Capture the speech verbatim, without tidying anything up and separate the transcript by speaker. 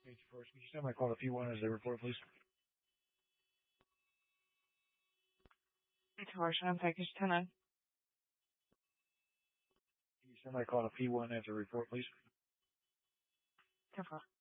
Speaker 1: Page first. Could you send my call to P one as a report, please?
Speaker 2: Torsion on package ten nine.
Speaker 1: Can you send my call to P one as a report, please?
Speaker 2: ten four.